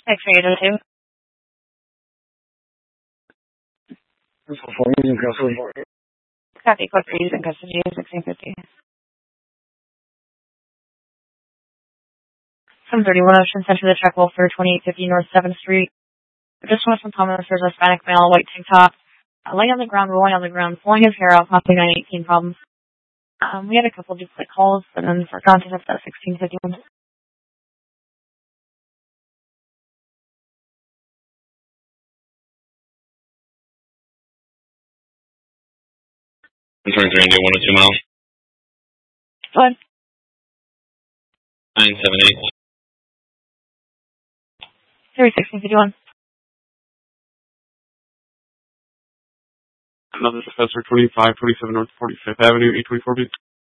X-ray 802. For using custody. Copy, code for using custody is 1650. 731 Ocean Center, the check will for 2850 North 7th Street. I just want some comments. There's a Hispanic male, white tank top, laying on the ground, rolling on the ground, pulling his hair out, possibly 918 problems. We had a couple duplicate calls, and then forgot to have that 1651. I'm 23 India 102 miles. Go ahead. 978. 1651. Another Professor 2527 North 45th Avenue, 824B.